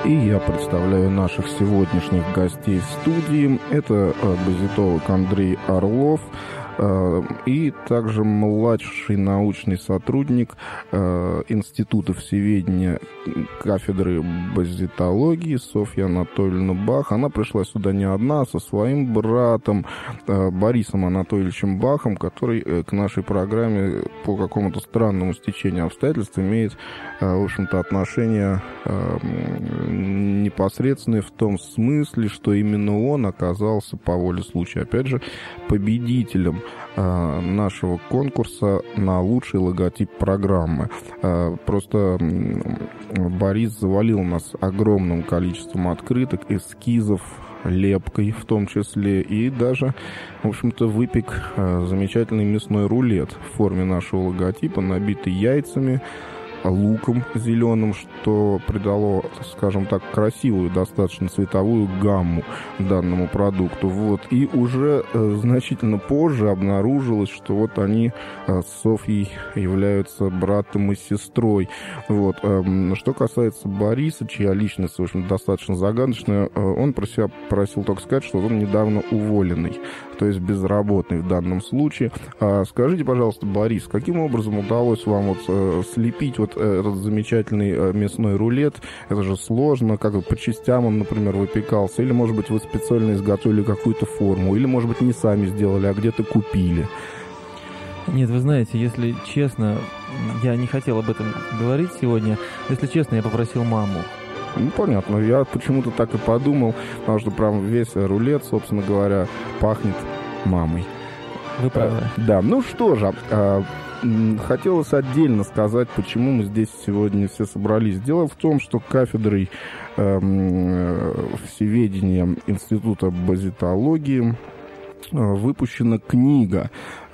И я представляю наших сегодняшних гостей в студии. Это базитолог Андрей Орлов и также младший научный сотрудник Института всеведения кафедры базитологии Софья Анатольевна Бах. Она пришла сюда не одна, а со своим братом Борисом Анатольевичем Бахом, который к нашей программе по какому-то странному стечению обстоятельств имеет, в общем-то, отношение непосредственное в том смысле, что именно он оказался по воле случая, опять же, победителем нашего конкурса на лучший логотип программы. Просто Борис завалил нас огромным количеством открыток, эскизов, лепкой в том числе, и даже, в общем-то, выпек замечательный мясной рулет в форме нашего логотипа, набитый яйцами, луком зеленым, что придало, скажем так, красивую, достаточно цветовую гамму данному продукту. Вот. И уже значительно позже обнаружилось, что вот они с Софьей являются братом и сестрой. Вот. Что касается Бориса, чья личность, в общем, достаточно загадочная, он про себя просил только сказать, что он недавно уволенный, то есть безработный в данном случае. Скажите, пожалуйста, Борис, каким образом удалось вам вот слепить вот этот замечательный мясной рулет? Это же сложно, как по частям он, например, выпекался, или, может быть, вы специально изготовили какую-то форму, или, может быть, не сами сделали, а где-то купили? Нет, вы знаете, если честно, я не хотел об этом говорить сегодня, если честно, я попросил маму. Ну, понятно, я почему-то так и подумал, потому что прям весь рулет, собственно говоря, пахнет мамой. Вы правы. Да, ну что же, хотелось отдельно сказать, почему мы здесь сегодня все собрались. Дело в том, что кафедрой всеведения Института базитологии выпущена книга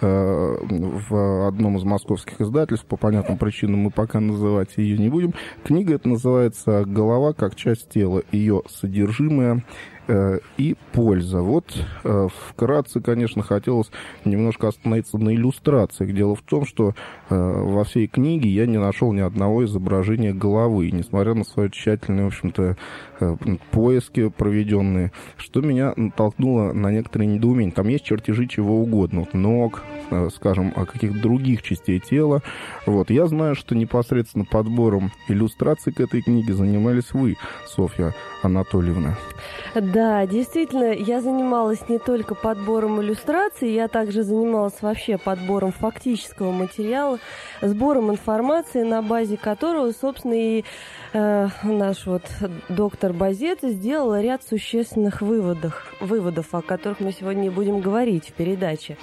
в одном из московских издательств. По понятным причинам мы пока называть ее не будем. Книга эта называется «Голова как часть тела. Ее содержимое и польза». Вот вкратце, конечно, хотелось немножко остановиться на иллюстрациях. Дело в том, что во всей книге я не нашел ни одного изображения головы, несмотря на свои тщательные, в общем-то, поиски проведенные, что меня натолкнуло на некоторые недоумения. Там есть чертежи чего угодно, вот ног, скажем, о каких-то других частей тела. Вот. Я знаю, что непосредственно подбором иллюстраций к этой книге занимались вы, Софья Анатольевна. Да, действительно, я занималась не только подбором иллюстраций, я также занималась вообще подбором фактического материала, сбором информации, на базе которого, собственно, и наш вот доктор Базет сделал ряд существенных выводов, о которых мы сегодня и будем говорить в передаче.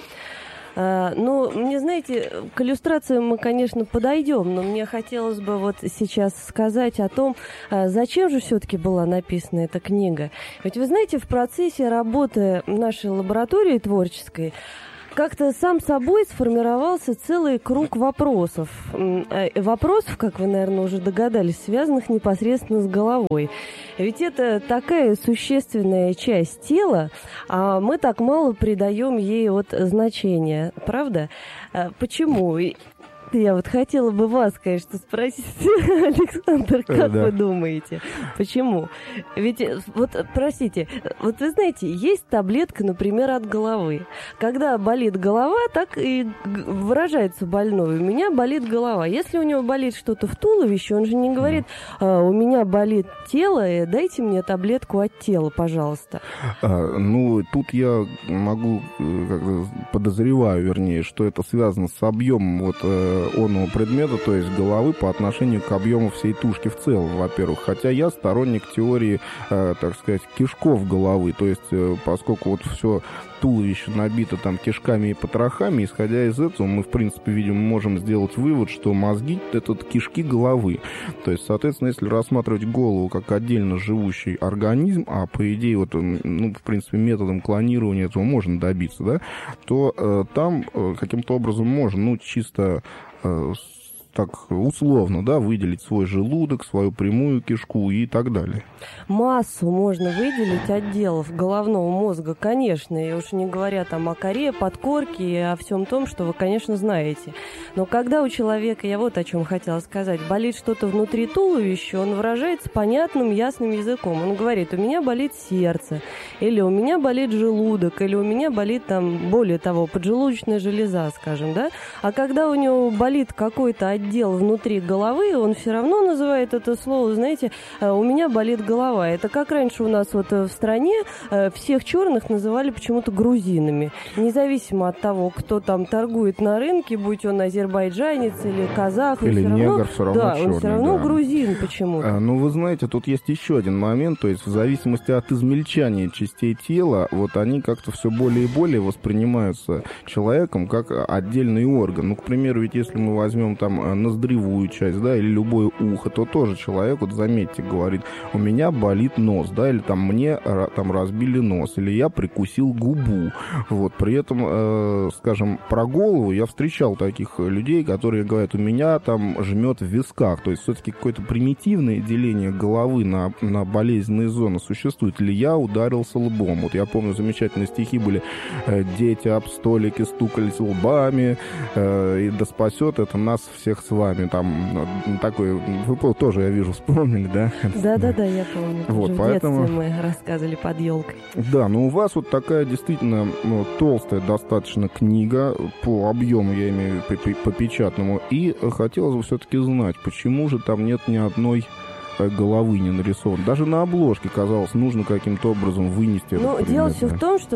Ну, мне, знаете, к иллюстрациям мы, конечно, подойдем, но мне хотелось бы вот сейчас сказать о том, зачем же все-таки была написана эта книга. Ведь вы знаете, в процессе работы нашей лаборатории творческой как-то сам собой сформировался целый круг вопросов. Вопросов, как вы, наверное, уже догадались, связанных непосредственно с головой. Ведь это такая существенная часть тела, а мы так мало придаем ей вот значения. Правда? Почему? Я вот хотела бы вас, конечно, спросить, Александр, как вы думаете, почему? Ведь, вот, простите, вот вы знаете, есть таблетка, например, от головы. Когда болит голова, так и выражается больной. У меня болит голова. Если у него болит что-то в туловище, он же не говорит, у меня болит тело, дайте мне таблетку от тела, пожалуйста. Ну, тут я могу, подозреваю, вернее, что это связано с объемом вот онного предмета, то есть головы, по отношению к объему всей тушки в целом, во-первых. Хотя я сторонник теории, так сказать, кишков головы, то есть поскольку вот все туловище набито там кишками и потрохами, исходя из этого мы, в принципе, видимо, можем сделать вывод, что мозги — это кишки головы. То есть, соответственно, если рассматривать голову как отдельно живущий организм, а по идее, вот, ну, в принципе, методом клонирования этого можно добиться, да, то там каким-то образом можно, ну, чисто так условно, да, выделить свой желудок, свою прямую кишку и так далее? Массу можно выделить отделов головного мозга, конечно, и уж не говоря там о коре, подкорке и о всем том, что вы, конечно, знаете. Но когда у человека, я вот о чем хотела сказать, болит что-то внутри туловища, он выражается понятным, ясным языком. Он говорит: у меня болит сердце, или у меня болит желудок, или у меня болит там, более того, поджелудочная железа, скажем, да. А когда у него болит какой-то отдел внутри головы, он все равно называет это слово, знаете, у меня болит голова. Это как раньше у нас вот в стране всех черных называли почему-то грузинами. Независимо от того, кто там торгует на рынке, будь он азербайджанец или казах, или негр, все равно, да, черный, он все равно да. грузин почему-то. Ну, вы знаете, тут есть еще один момент, то есть в зависимости от измельчания частей тела, вот они как-то все более и более воспринимаются человеком как отдельный орган. Ну, к примеру, ведь если мы возьмем там ноздревую часть, да, или любое ухо, то тоже человек, вот заметьте, говорит: у меня болит нос, да, или там мне там разбили нос, или я прикусил губу. Вот, при этом, скажем, про голову я встречал таких людей, которые говорят: у меня там жмет в висках. То есть все-таки какое-то примитивное деление головы на болезненные зоны существует. Или я ударился лбом. Вот я помню, замечательные стихи были: дети об столики стукались лбами, и да спасет это нас всех с вами. Там такой, вы тоже, я вижу, вспомнили, да? Да, я помню. Вот, в поэтому... детстве мы рассказывали под елкой. Да, но у вас вот такая действительно толстая достаточно книга, по объему, я имею в виду, по печатному, и хотелось бы все-таки знать, почему же там нет ни одной головы не нарисован. Даже на обложке, казалось, нужно каким-то образом вынести этот предмет. Дело все в том, что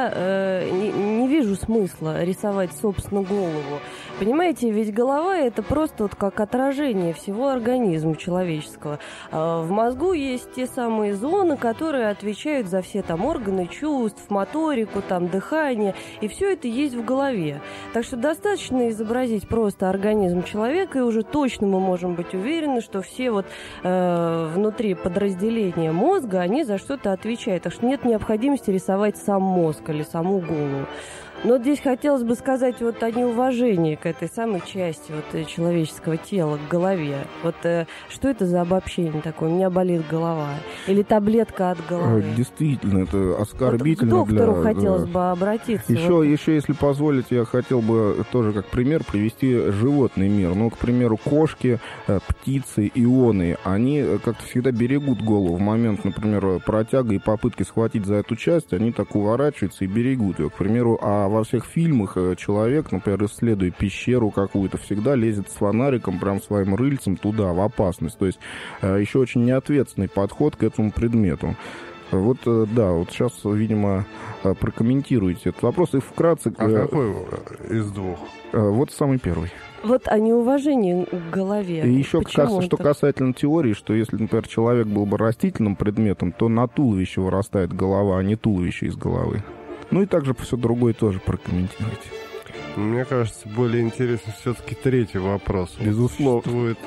я не вижу смысла рисовать, собственно, голову. Понимаете, ведь голова — это просто вот как отражение всего организма человеческого. В мозгу есть те самые зоны, которые отвечают за все там органы чувств, моторику, там, дыхание, и все это есть в голове. Так что достаточно изобразить просто организм человека, и уже точно мы можем быть уверены, что все вот внутри подразделения мозга, они за что-то отвечают. Так что нет необходимости рисовать сам мозг или саму голову. Но здесь хотелось бы сказать вот о неуважении к этой самой части вот человеческого тела, к голове. Вот что это за обобщение такое? У меня болит голова. Или таблетка от головы. Действительно, это оскорбительно. Вот к доктору хотелось бы обратиться. Еще, если позволите, я хотел бы тоже как пример привести животный мир. Ну, к примеру, кошки, птицы, ионы, они как-то всегда берегут голову. В момент, например, протяга и попытки схватить за эту часть, они так уворачиваются и берегут ее. К примеру, во всех фильмах человек, например, исследуя пещеру какую-то, всегда лезет с фонариком прям своим рыльцем туда, в опасность. То есть еще очень неответственный подход к этому предмету. Вот, да, вот сейчас, видимо, прокомментируйте этот вопрос и вкратце... А какой из двух? Вот самый первый. Вот о неуважении к голове. И еще, что касательно теории, что если, например, человек был бы растительным предметом, то на туловище вырастает голова, а не туловище из головы. Ну и также все другое тоже прокомментируйте. Мне кажется, более интересен все-таки третий вопрос. Безусловно. Существует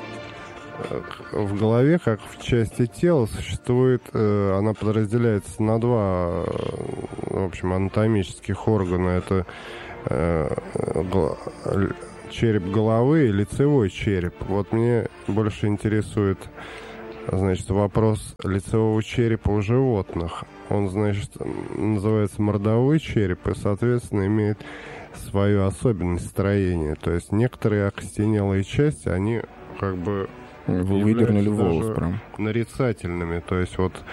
в голове, как в части тела, существует, она подразделяется на два, в общем, анатомических органа. Это череп головы и лицевой череп. Вот мне больше интересует, значит, вопрос лицевого черепа у животных. Он, значит, называется мордовой череп и, соответственно, имеет свою особенность строения. То есть некоторые окостенелые части, они как бы вы выдернули волос прям нарицательными. То есть вот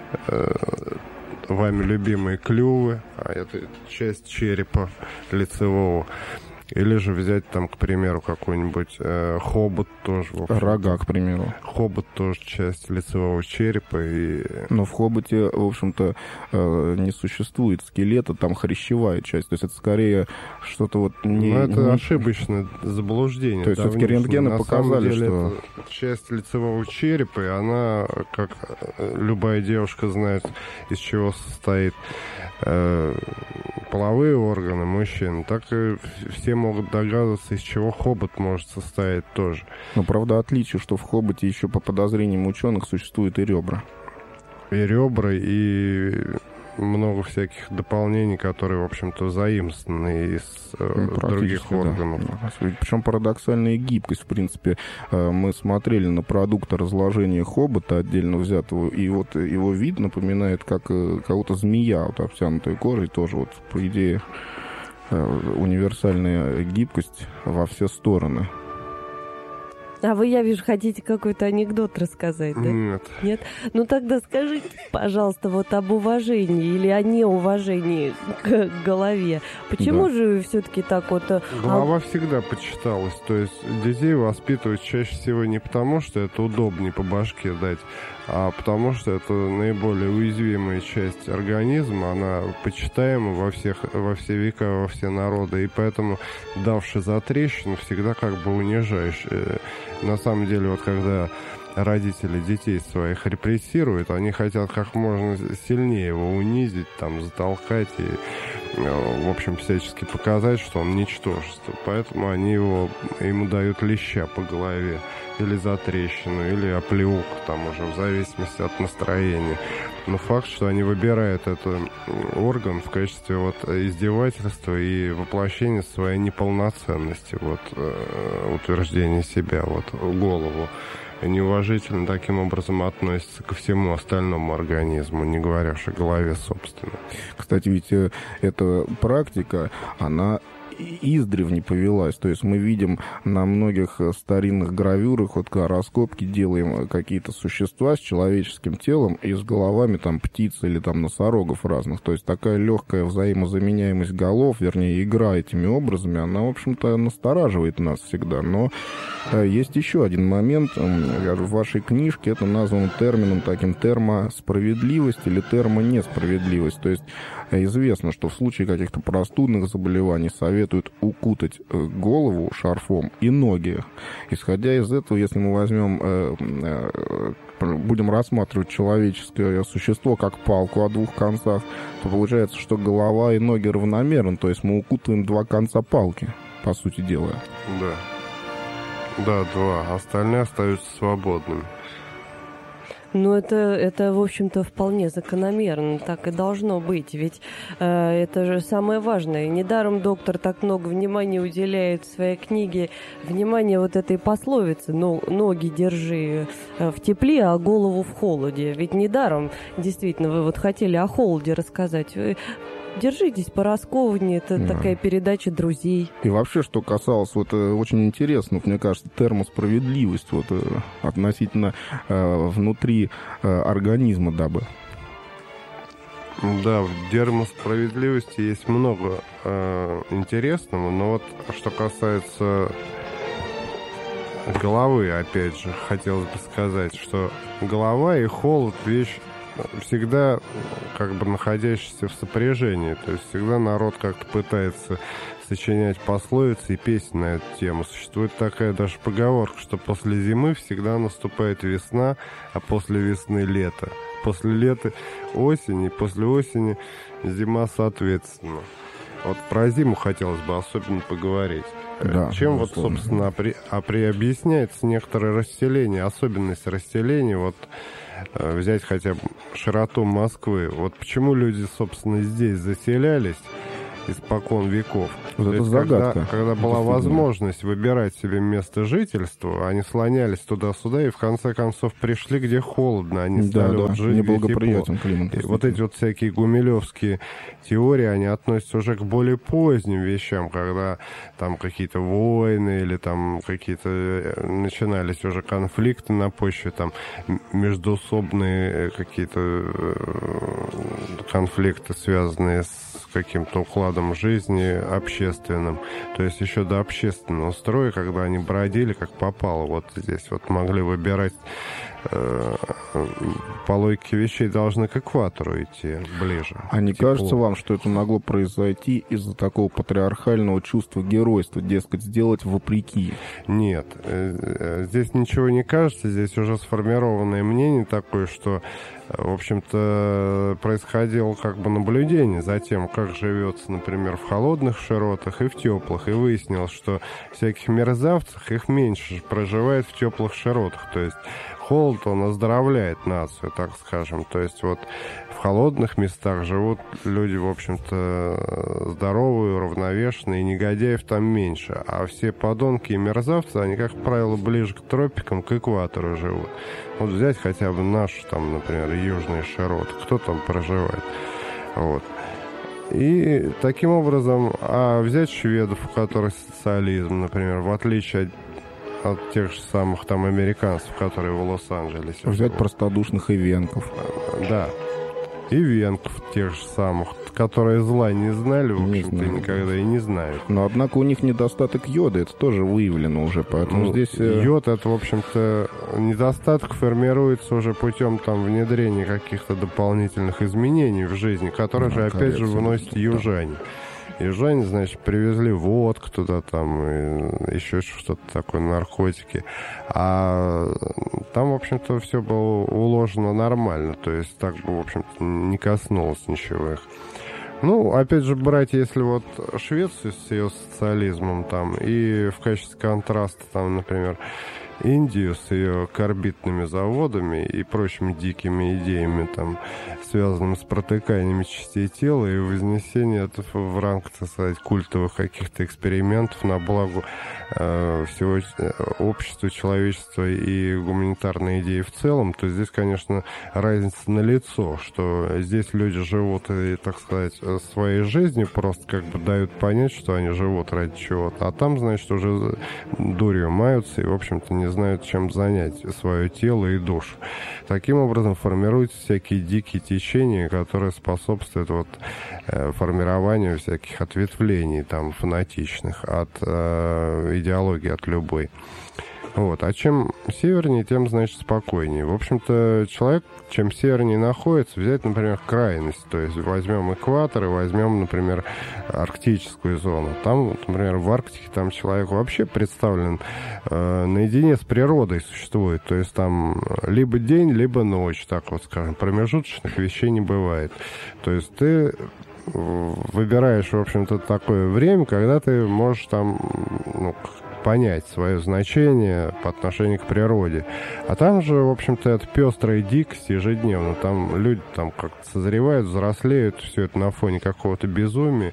вами любимые клювы, а это часть черепа лицевого. Или же взять там, к примеру, какой-нибудь хобот тоже. Рога, к примеру. Хобот тоже часть лицевого черепа. Но в хоботе, в общем-то, не существует скелета, там хрящевая часть. То есть это скорее что-то вот... это ошибочное заблуждение. То есть все-таки рентгены показали, что... Это часть лицевого черепа, и она, как любая девушка знает, из чего состоит половые органы мужчин, так и все могут догадываться, из чего хобот может состоять тоже. Но, правда, отличие, что в хоботе еще по подозрениям ученых существуют и ребра. И ребра, и много всяких дополнений, которые, в общем-то, заимствованы из других органов. Да. Причем парадоксальная гибкость, в принципе. Мы смотрели на продукты разложения хобота отдельно взятого, и вот его вид напоминает как кого-то змея, вот обтянутая кожей, тоже вот, по идее, универсальная гибкость во все стороны. А вы, я вижу, хотите какой-то анекдот рассказать, да? Нет. Нет? Ну тогда скажите, пожалуйста, вот об уважении или о неуважении к голове. Почему же все-таки так вот... Голова всегда почиталась. То есть детей воспитывают чаще всего не потому, что это удобнее по башке дать, а потому что это наиболее уязвимая часть организма, она почитаема во все века, во все народы, и поэтому, давши затрещину, всегда как бы унижаешь. На самом деле, вот когда родители детей своих репрессируют, они хотят как можно сильнее его унизить, там, затолкать и, в общем, всячески показать, что он ничтожество. Поэтому они ему дают леща по голове, или затрещину, или оплеуху, там уже в зависимости от настроения. Но факт, что они выбирают этот орган в качестве вот издевательства и воплощения своей неполноценности, вот утверждения себя, вот голову. Неуважительно таким образом относится ко всему остальному организму, не говоря уж о голове, собственно. Кстати, ведь эта практика, она издревле повелась. То есть мы видим на многих старинных гравюрах, вот раскопки, делаем какие-то существа с человеческим телом и с головами там птиц или там носорогов разных. То есть такая легкая взаимозаменяемость голов, вернее, игра этими образами, она, в общем-то, настораживает нас всегда. Но есть еще один момент. В вашей книжке это названо термином таким термосправедливость или термонесправедливость. То есть известно, что в случае каких-то простудных заболеваний советуют укутать голову шарфом и ноги. Исходя из этого, если мы будем рассматривать человеческое существо как палку о двух концах, то получается, что голова и ноги равномерны. То есть мы укутываем два конца палки, по сути дела. Да, два. Остальные остаются свободными. Ну, это, в общем-то, вполне закономерно. Так и должно быть. Ведь это же самое важное. Недаром доктор так много внимания уделяет в своей книге внимание вот этой пословице: ноги держи в тепле, а голову в холоде. Ведь недаром, действительно, вы вот хотели о холоде рассказать. Держитесь пораскованнее, это такая передача друзей. И вообще, что касалось, вот очень интересно, мне кажется, термосправедливость вот относительно внутри организма, дабы. Да, в термосправедливости есть много интересного, но вот что касается головы, опять же, хотелось бы сказать, что голова и холод — вещь всегда как бы находящийся в сопряжении. То есть всегда народ как-то пытается сочинять пословицы и песни на эту тему. Существует такая даже поговорка, что после зимы всегда наступает весна, а после весны лето. После лета осень, и после осени зима соответственно. Вот про зиму хотелось бы особенно поговорить. Да, чем вот, собственно, объясняется некоторое расселение, особенность расселения, вот взять хотя бы широту Москвы. Вот почему люди, собственно, здесь заселялись испокон веков. Вот это загадка. Когда была возможность выбирать себе место жительства, они слонялись туда-сюда и в конце концов пришли, где холодно, они стали вот жить, неблагоприятен климат. И вот эти вот всякие гумилевские теории, они относятся уже к более поздним вещам, когда там какие-то войны или там какие-то начинались уже конфликты на почве, там междоусобные какие-то конфликты, связанные с каким-то укладом жизни общественным. То есть еще до общественного строя, когда они бродили как попало, вот здесь вот могли выбирать, по логике вещей должны к экватору идти ближе. А не кажется вам, что это могло произойти из-за такого патриархального чувства геройства, дескать, сделать вопреки? Нет, здесь ничего не кажется, здесь уже сформированное мнение такое, что, в общем-то, происходило как бы наблюдение за тем, как живется, например, в холодных широтах и в теплых, и выяснилось, что всяких мерзавцев их меньше проживает в теплых широтах, то есть холод, он оздоровляет нацию, так скажем. То есть вот в холодных местах живут люди, в общем-то, здоровые, уравновешенные, и негодяев там меньше. А все подонки и мерзавцы, они, как правило, ближе к тропикам, к экватору живут. Вот взять хотя бы наш, там, например, южный широт, кто там проживает. Вот. И таким образом, взять шведов, у которых социализм, например, в отличие от тех же самых там американцев, которые в Лос-Анджелесе. Взять простодушных и венков. Да. И венков тех же самых, которые зла не знали, в общем-то, никогда и не знают. Но, однако, у них недостаток йода, это тоже выявлено уже, поэтому здесь... Йод, это, в общем-то, недостаток формируется уже путем там внедрения каких-то дополнительных изменений в жизни, которые же, опять же, выносят южане. Южане, значит, привезли водку туда, там, и еще что-то такое, наркотики. А там, в общем-то, все было уложено нормально. То есть так бы, в общем-то, не коснулось ничего их. Ну, опять же, брать, если вот Швецию с ее социализмом там, и в качестве контраста, там, например, Индию с ее карбидными заводами и прочими дикими идеями, там, связанными с протыканиями частей тела и вознесением это в ранг, так сказать, культовых каких-то экспериментов на благо всего общества, человечества и гуманитарной идеи в целом, то здесь, конечно, разница налицо, что здесь люди живут и, так сказать, своей жизнью, просто как бы дают понять, что они живут ради чего-то, а там, значит, уже дурью маются и, в общем-то, не знают, чем занять свое тело и душу. Таким образом формируются всякие дикие течения, которые способствуют вот формированию всяких ответвлений там фанатичных от идеологии, от любой. Вот. А чем севернее, тем, значит, спокойнее. В общем-то, человек, чем севернее находится, взять, например, крайность. То есть возьмем экватор и возьмем, например, арктическую зону. Там, например, в Арктике там человек вообще представлен наедине с природой существует. То есть там либо день, либо ночь, так вот скажем. Промежуточных вещей не бывает. То есть ты выбираешь, в общем-то, такое время, когда ты можешь там, понять свое значение по отношению к природе. А там же, в общем-то, это пестрая дикость ежедневно. Там люди там как-то созревают, взрослеют, все это на фоне какого-то безумия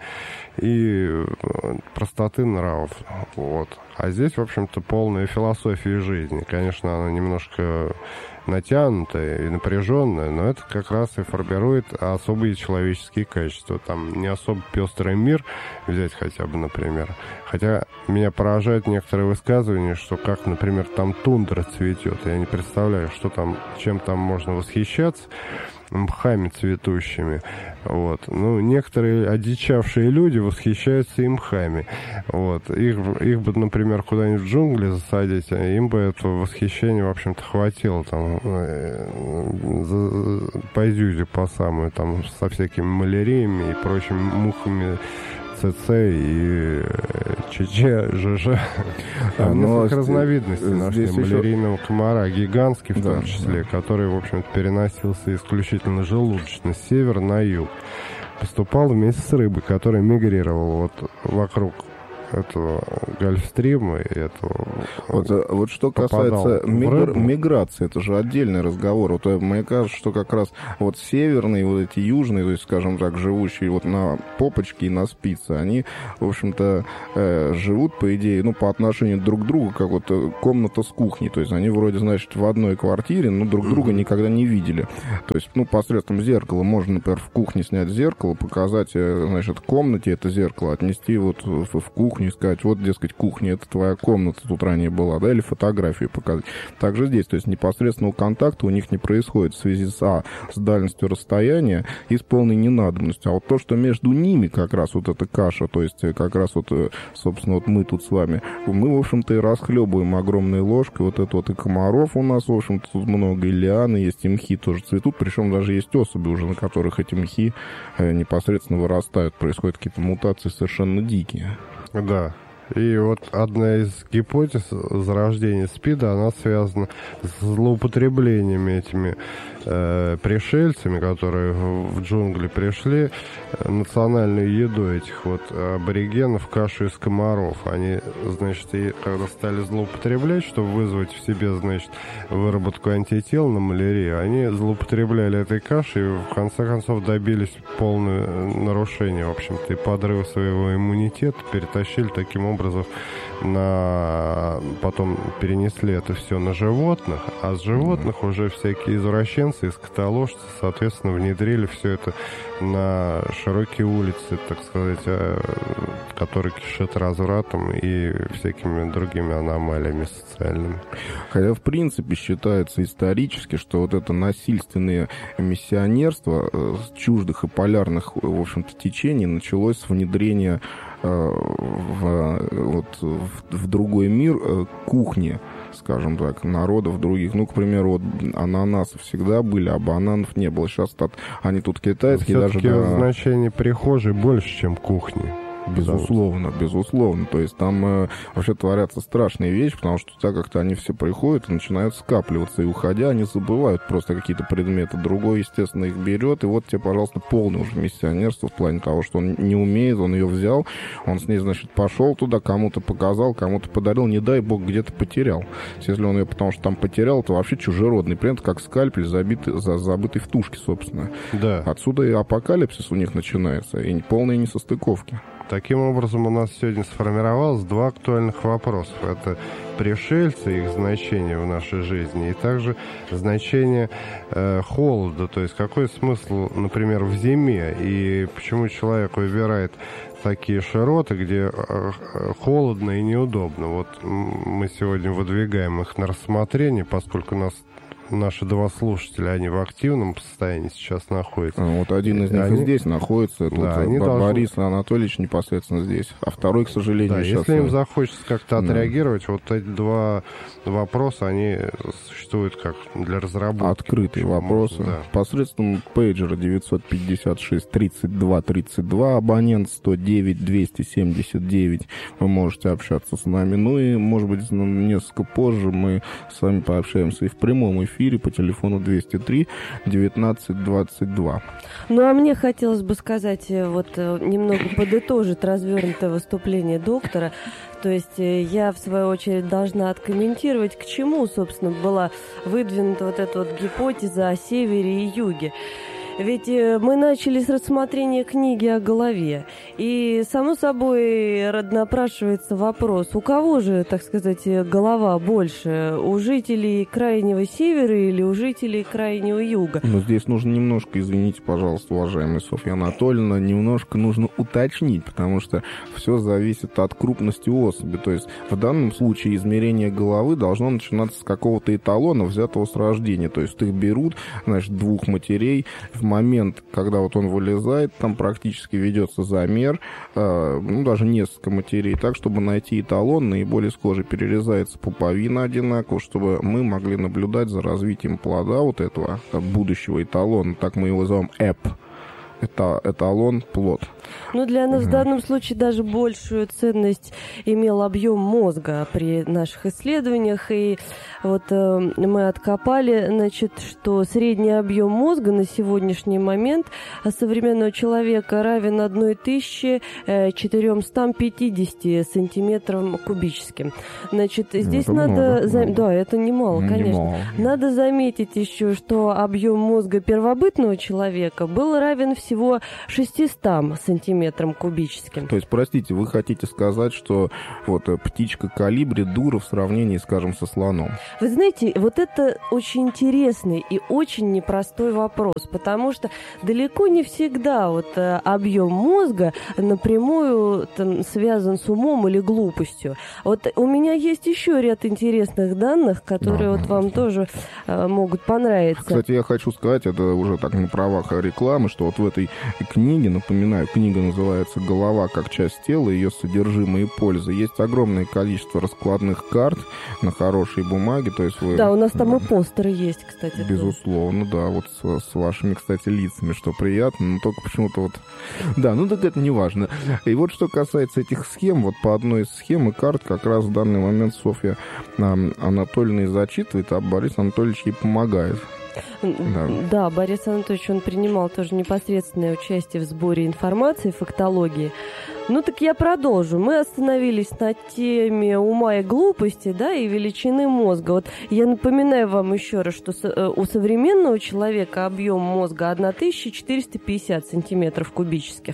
и простоты нравов. Вот. А здесь, в общем-то, полная философия жизни. Конечно, она немножко натянутая и напряженная, но это как раз и формирует особые человеческие качества. Там не особо пестрый мир взять хотя бы, например. Хотя меня поражают некоторые высказывания, что как, например, там тундра цветет. Я не представляю, что там, чем там можно восхищаться. Мхами цветущими. Вот. Ну, некоторые одичавшие люди восхищаются и мхами. Вот. Их бы, например, куда-нибудь в джунгли засадить, им бы этого восхищения, в общем-то, хватило. Там, пойдюзи по самую, там, со всякими маляриями и прочими мухами ЦЦ и ЧЧ, ЖЖ. Там несколько разновидностей нашли малярийного комара, гигантский в том числе, который, в общем-то, переносился исключительно желудочно с севера на юг. Поступал вместе с рыбой, которая мигрировала вот вокруг этого гольфстрима и этого... Вот что касается миграции, это же отдельный разговор. Вот мне кажется, что как раз вот северные, вот эти южные, то есть, скажем так, живущие вот на попочке и на спице, они, в общем-то, живут, по идее, по отношению друг к другу, как вот комната с кухней. То есть они вроде, значит, в одной квартире, но друг друга никогда не видели. То есть, посредством зеркала можно, например, в кухне снять зеркало, показать, значит, в комнате это зеркало, отнести вот в кухню и сказать, вот, дескать, кухня, это твоя комната тут ранее была, да, или фотографию показать. Также здесь, то есть непосредственного контакта у них не происходит в связи с дальностью расстояния и с полной ненадобностью. А вот то, что между ними как раз вот эта каша, то есть как раз вот, собственно, вот мы тут с вами, мы, в общем-то, и расхлебываем огромной ложкой вот это вот, и комаров у нас, в общем-то, тут много, и лианы есть, и мхи тоже цветут, причем даже есть особи уже, на которых эти мхи непосредственно вырастают, происходят какие-то мутации совершенно дикие. Да. И вот одна из гипотез зарождения СПИДа, она связана с злоупотреблениями этими пришельцами, которые в джунгли пришли, национальную еду этих вот аборигенов, кашу из комаров. Они, значит, и когда стали злоупотреблять, чтобы вызвать в себе, значит, выработку антител на малярию, они злоупотребляли этой кашей и в конце концов добились полного нарушения, в общем-то, и подрыва своего иммунитета, перетащили таким образом потом перенесли это все на животных, а с животных уже всякие извращенцы и скотоложцы, соответственно, внедрили все это на широкие улицы, так сказать, которые кишат развратом и всякими другими аномалиями социальными. Хотя, в принципе, считается исторически, что вот это насильственное миссионерство чуждых и полярных, в общем-то, течений началось с внедрения в другой мир кухни, скажем так, народов других. Ну, к примеру, вот ананасы всегда были, а бананов не было. Сейчас они тут китайские. Все-таки даже значение прихожей больше, чем кухни. Безусловно, безусловно. То есть там вообще творятся страшные вещи, потому что так как-то они все приходят и начинают скапливаться, и уходя, они забывают просто какие-то предметы. Другой, естественно, их берет, и вот тебе, пожалуйста, полное уже миссионерство в плане того, что он не умеет, он ее взял, он с ней, значит, пошел туда, кому-то показал, кому-то подарил, не дай бог, где-то потерял. Если он ее потому что там потерял, то вообще чужеродный предмет, как скальпель, забытый в тушке, собственно. Да. Отсюда и апокалипсис у них начинается, и полные несостыковки. Таким образом, у нас сегодня сформировалось два актуальных вопроса. Это пришельцы, их значение в нашей жизни, и также значение холода. То есть какой смысл, например, в зиме, и почему человек выбирает такие широты, где холодно и неудобно. Вот мы сегодня выдвигаем их на рассмотрение, поскольку наши два слушателя, они в активном состоянии сейчас находятся. Вот один из них здесь находится, да, Борис Анатольевич непосредственно здесь, а второй, к сожалению, да, сейчас... Если им захочется как-то отреагировать, вот эти два вопроса, они существуют как для разработки. Открытые вопросы. Да. Посредством пейджера 956-32-32, абонент 109-279, вы можете общаться с нами. Ну и, может быть, несколько позже мы с вами пообщаемся и в прямом эфире по телефону 203-19-22. Ну, а мне хотелось бы сказать, вот немного подытожить развернутое выступление доктора. То есть я, в свою очередь, должна откомментировать, к чему, собственно, была выдвинута вот эта вот гипотеза о севере и юге. Ведь мы начали с рассмотрения книги о голове. И, само собой, напрашивается вопрос, у кого же, так сказать, голова больше? У жителей крайнего севера или у жителей крайнего юга? Но здесь нужно немножко, извините, пожалуйста, уважаемая Софья Анатольевна, немножко нужно уточнить, потому что все зависит от крупности особи. То есть в данном случае измерение головы должно начинаться с какого-то эталона, взятого с рождения. То есть их берут, значит, двух матерей. В момент, когда вот он вылезает, там практически ведется замер, даже несколько матерей, так, чтобы найти эталон, наиболее схожий, перерезается пуповина одинаково, чтобы мы могли наблюдать за развитием плода вот этого будущего эталона, так мы его называем эталон, плод. Ну, для нас в данном случае даже большую ценность имел объем мозга при наших исследованиях. И вот мы откопали, значит, что средний объем мозга на сегодняшний момент современного человека равен 1450 сантиметрам кубическим. Значит, здесь это надо... много. Да, это немало, конечно. Немало. Надо заметить еще, что объем мозга первобытного человека был равен всего 600 сантиметрам кубическим. То есть, простите, вы хотите сказать, что вот птичка калибри дура в сравнении, скажем, со слоном? Вы знаете, вот это очень интересный и очень непростой вопрос, потому что далеко не всегда вот объем мозга напрямую там связан с умом или глупостью. Вот у меня есть еще ряд интересных данных, которые вот вам тоже могут понравиться. Кстати, я хочу сказать, это уже так на правах рекламы, что вот в этой этой книги. Напоминаю, книга называется «Голова как часть тела, ее содержимое и польза». Есть огромное количество раскладных карт на хорошей бумаге. То есть вы... Да, у нас там и постеры есть, кстати. Безусловно, да. Вот с вашими, кстати, лицами, что приятно. Но только почему-то вот... Да, ну так это не важно. И вот что касается этих схем, вот по одной из схем и карт как раз в данный момент Софья Анатольевна и зачитывает, а Борис Анатольевич ей помогает. Да, Борис Анатольевич, он принимал тоже непосредственное участие в сборе информации, фактологии. Ну так я продолжу. Мы остановились на теме ума и глупости, да, и величины мозга. Вот я напоминаю вам еще раз, что у современного человека объем мозга 1450 сантиметров кубических.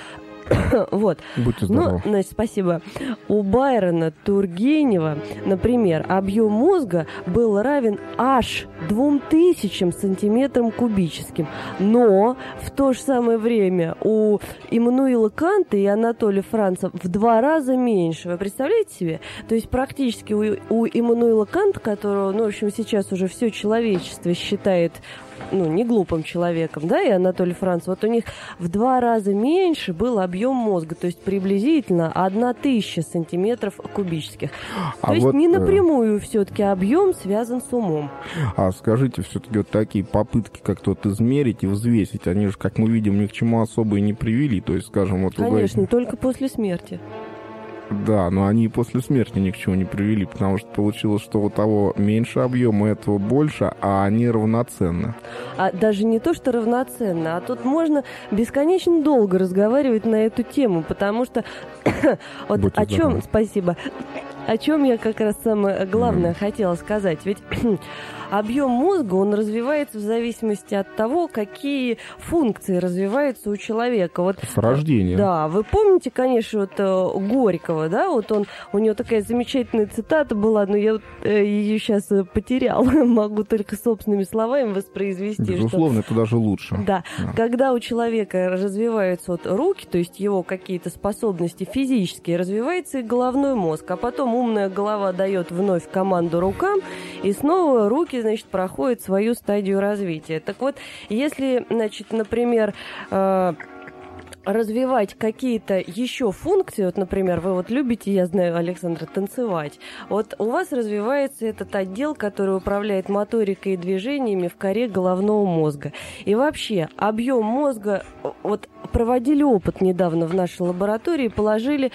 Вот. Будьте здоровы. Ну, значит, спасибо. У Байрона Тургенева, например, объем мозга был равен аж 2000 сантиметрам кубическим. Но в то же самое время у Иммануила Канта и Анатолия Франца в 2 раза меньше. Вы представляете себе? То есть практически у Иммануила Канта, которого, ну, в общем, сейчас уже все человечество считает, ну, не глупым человеком, да, и Анатолий Франц, вот у них в 2 раза меньше был объем мозга, то есть приблизительно 1000 сантиметров кубических. То есть вот, не напрямую все-таки объем связан с умом. А скажите, все-таки вот такие попытки как-то вот измерить и взвесить, они же, как мы видим, ни к чему особо и не привели, то есть, скажем, вот... Конечно, только после смерти. Да, но они и после смерти ни к чему не привели, потому что получилось, что у того меньше объема, у этого больше, а они равноценны. А даже не то, что равноценно, а тут можно бесконечно долго разговаривать на эту тему, потому что вот о чем, спасибо, о чем я как раз самое главное хотела сказать, ведь объем мозга, он развивается в зависимости от того, какие функции развиваются у человека. Вот, с рождения. Да, вы помните, конечно, вот Горького, да, вот у него такая замечательная цитата была, но я вот, ее сейчас потеряла, могу только собственными словами воспроизвести. Безусловно, это даже лучше. Да, когда у человека развиваются вот руки, то есть его какие-то способности физические, развивается и головной мозг, а потом умная голова дает вновь команду рукам, и снова руки, значит, проходят свою стадию развития. Так вот, если, значит, например, развивать какие-то еще функции, вот, например, вы вот любите, я знаю, Александра, танцевать, вот у вас развивается этот отдел, который управляет моторикой и движениями в коре головного мозга. И вообще, объем мозга, вот проводили опыт недавно в нашей лаборатории, положили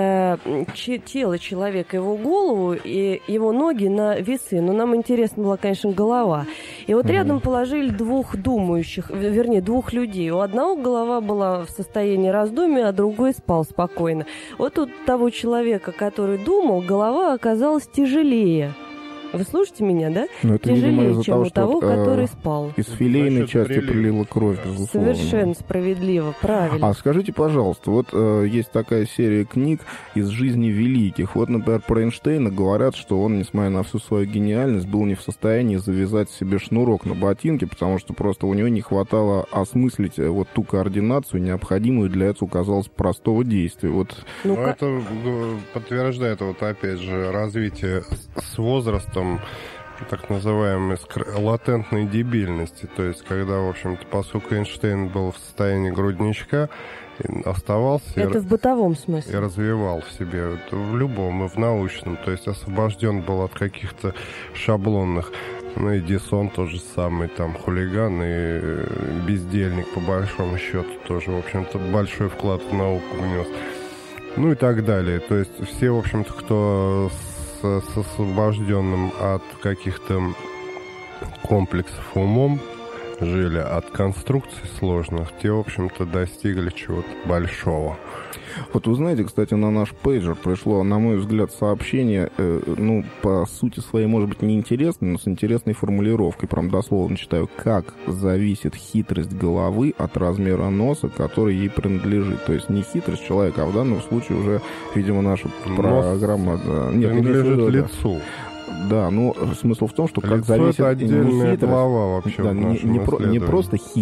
тело человека, его голову и его ноги на весы, но нам интересна была, конечно, голова. И вот рядом положили 2 думающих, вернее, 2 людей. У одного голова была в состоянии раздумья, а другой спал спокойно. Вот у того человека, который думал, голова оказалась тяжелее. Вы слушаете меня, да? Но это, тяжелее, видимо, чем у того, который спал. Из филейной части прилила кровь, безусловно. Совершенно справедливо, правильно. А скажите, пожалуйста, вот есть такая серия книг из жизни великих. Вот, например, про Эйнштейна говорят, что он, несмотря на всю свою гениальность, был не в состоянии завязать себе шнурок на ботинке, потому что просто у него не хватало осмыслить вот ту координацию, необходимую для этого, казалось, простого действия. Вот. Ну, это подтверждает, вот опять же, развитие с возрастом так называемой латентной дебильности. То есть, когда, в общем-то, поскольку Эйнштейн был в состоянии грудничка, оставался... Это в бытовом смысле. И развивал в себе, в любом, и в научном. То есть, освобожден был от каких-то шаблонных. Ну, Эдисон тоже самый, там, хулиган и бездельник, по большому счету, тоже, в общем-то, большой вклад в науку внес. Ну, и так далее. То есть, все, в общем-то, кто с освобожденным от каких-то комплексов умом жили, от конструкций сложных, те, в общем-то, достигли чего-то большого. Вот вы знаете, кстати, на наш пейджер пришло, на мой взгляд, сообщение, ну, по сути своей, может быть, неинтересное, но с интересной формулировкой, прям дословно читаю: как зависит хитрость головы от размера носа, который ей принадлежит. То есть не хитрость человека, а в данном случае уже, видимо, наша программа... Нет, принадлежит лицу. Да, ну, смысл в том, что как лицо зависит... это отдельная глава вообще да, в нашем не просто хитрость,